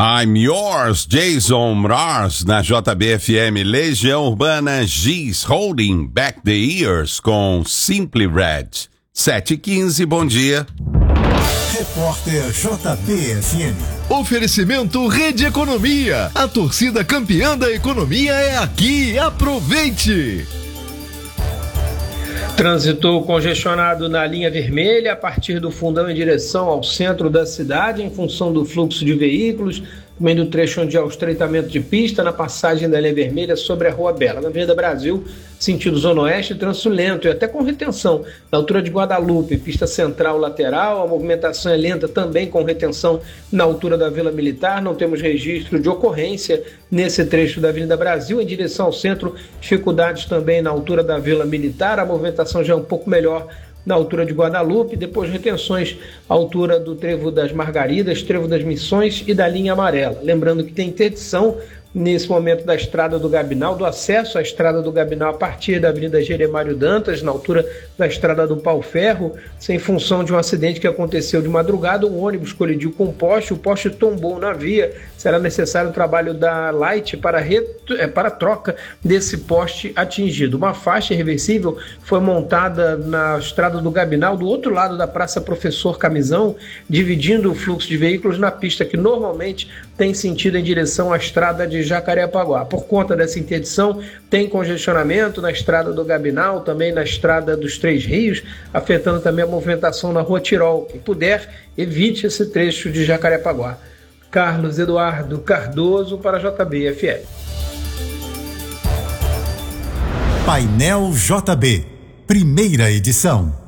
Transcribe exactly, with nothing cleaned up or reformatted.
I'm Yours, Jason Mraz, na J B F M. Legião Urbana, Giz, Holding Back the Years, com Simply Red. sete e quinze, bom dia. Repórter J B F M. Oferecimento Rede Economia. A torcida campeã da economia é aqui. Aproveite! Trânsito congestionado na linha vermelha a partir do Fundão em direção ao centro da cidade, em função do fluxo de veículos, também do trecho onde há o estreitamento de pista, na passagem da linha vermelha sobre a Rua Bela. Na Avenida Brasil, sentido Zona Oeste, trânsito lento e até com retenção. Na altura de Guadalupe, pista central lateral, a movimentação é lenta também com retenção na altura da Vila Militar. Não temos registro de ocorrência nesse trecho da Avenida Brasil. Em direção ao centro, dificuldades também na altura da Vila Militar. A movimentação já é um pouco melhor na altura de Guadalupe, depois retenções à altura do Trevo das Margaridas, Trevo das Missões e da linha amarela. Lembrando que tem interdição nesse momento da Estrada do Gabinal, do acesso à Estrada do Gabinal a partir da Avenida Jeremário Dantas, na altura da Estrada do Pau Ferro, em função de um acidente que aconteceu de madrugada. Um ônibus colidiu com um poste, o poste tombou na via. Será necessário o trabalho da Light para, reto, é, para a troca desse poste atingido. Uma faixa reversível foi montada na Estrada do Gabinal, do outro lado da Praça Professor Camisão, dividindo o fluxo de veículos na pista que normalmente tem sentido em direção à Estrada de Jacarepaguá. Por conta dessa interdição, tem congestionamento na Estrada do Gabinal, também na Estrada dos Três Rios, afetando também a movimentação na Rua Tirol. Quem puder, evite esse trecho de Jacarepaguá. Carlos Eduardo Cardoso para a J B F M. Painel J B, primeira edição.